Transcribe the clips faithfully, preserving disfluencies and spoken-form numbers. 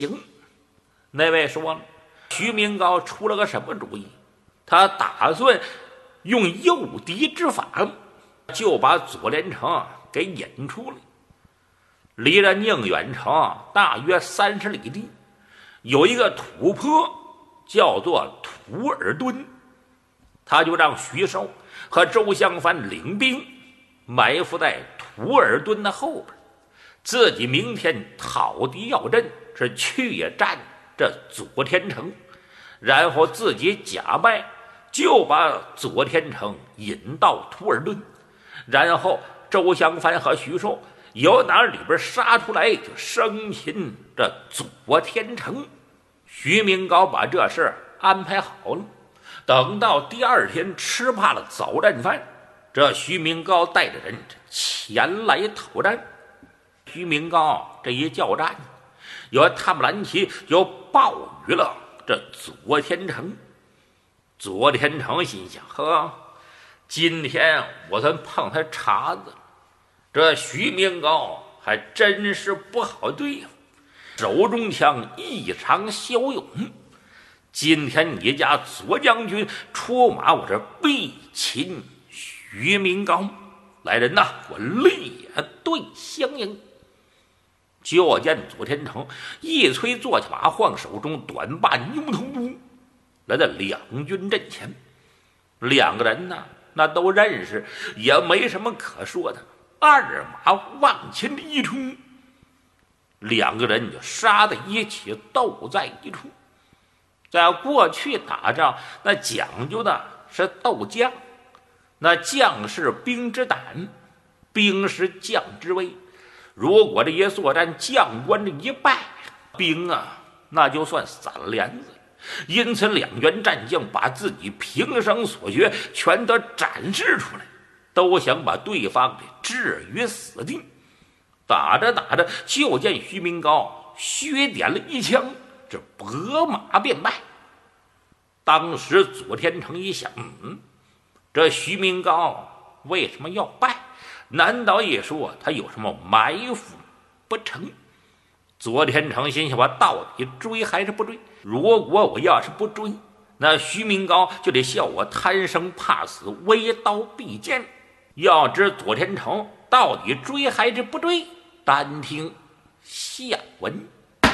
行，那位说了，徐明高出了个什么主意？他打算用诱敌之法，就把左连城给引出来。离着宁远城大约三十里地，有一个土坡，叫做土耳墩。他就让徐寿和周香帆领兵埋伏在土耳墩的后边，自己明天讨敌要阵，是去战这左天城，然后自己假败，就把左天城引到土耳墩，然后周香帆和徐寿由哪里边杀出来，就生擒这左天城。徐明高把这事安排好了，等到第二天吃罢了早战饭，这徐明高带着人前来讨战。徐明高这一叫战，有他们蓝旗就暴雨了这左天城。左天城心想，呵，今天我算碰他茬子了，这徐明高还真是不好对付，手中枪异常骁勇。今天你家左将军出马，我这必擒徐明高。来人呐，我列队相迎。就见左天城一催坐骑马，晃手中短把牛头箍，来到两军阵前。两个人呢，那都认识，也没什么可说的。二马往前一冲，两个人就杀在一起，斗在一处。在过去打仗，那讲究的是斗将，那将是兵之胆，兵是将之威。如果这一作战将官这一败，兵啊那就算散帘子。因此两员战将把自己平生所学全都展示出来，都想把对方给置于死地。打着打着，就见徐明高削点了一枪，这拨马便败。当时左天城一想，嗯，这徐明高为什么要败？难道一说他有什么埋伏不成？左天城心想，我到底追还是不追？如果我要是不追，那徐明高就得笑我贪生怕死，微刀必剑。要知左天城到底追还是不追，单听下文。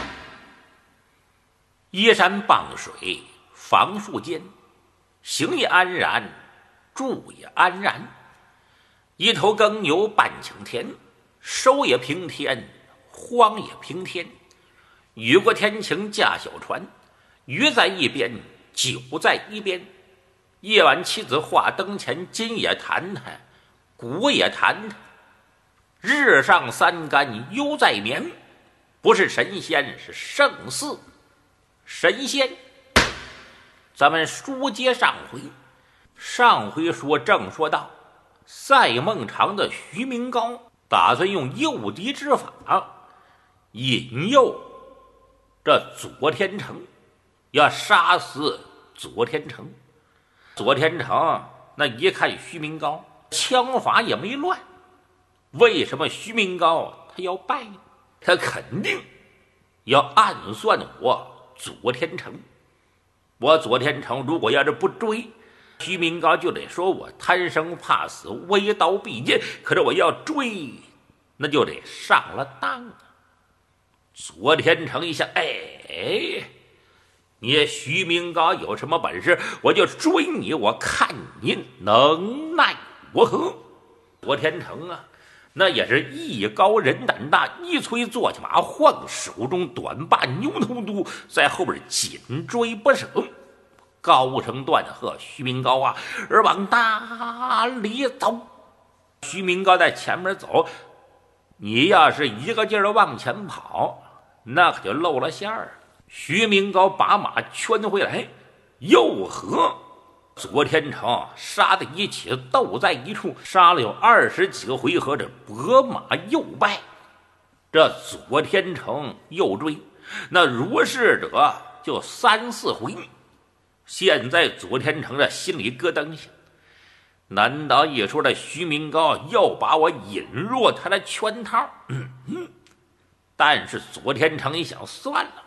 依山傍水，房树间，行也安然，住也安然。一头耕牛半顷田，收也平天，荒也平天。雨过天晴驾小船，鱼在一边，酒在一边。夜晚妻子话灯前，今也谈谈，古也谈谈。日上三竿犹在眠，不是神仙是胜似神仙。咱们书接上回，上回说正说到，赛孟尝的徐明高打算用诱敌之法引诱这左天城，要杀死左天城。左天城那一看徐明高枪法也没乱，为什么徐明高他要败呢？他肯定要暗算我左天城。我左天城如果要是不追，徐明高就得说我贪生怕死，微刀必剑。可是我要追，那就得上了当啊。左天城一下，哎，你徐明高有什么本事，我就追你，我看你能耐如何。左天城啊，那也是艺高人胆大，一催坐骑马，晃手中短把牛头箍，在后边紧追不舍，高声断喝：徐明高啊，而往大里走。徐明高在前面走，你要是一个劲儿的往前跑，那可就露了馅儿。徐明高把马圈回来，又和左天城杀在一起，斗在一处，杀了有二十几个回合，这拨马又败。这左天城又追，那如是者就三四回。现在左天城这心里咯噔想，难道一说这徐明高又把我引入他的圈套？嗯嗯。但是左天城一想，算了，